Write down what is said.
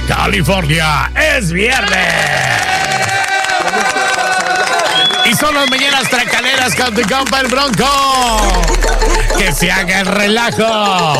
California. Es viernes. Y son las mañanas tracaleras con tu compa el Bronco. Que se haga el relajo.